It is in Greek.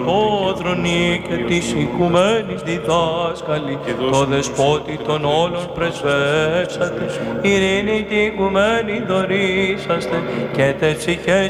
Πόδρονη και της οικουμένης διδάσκαλη, το δεσπότη των όλων πρεσβεύσατε, ειρήνη την οικουμένη δωρήσαστε και τες ψυχές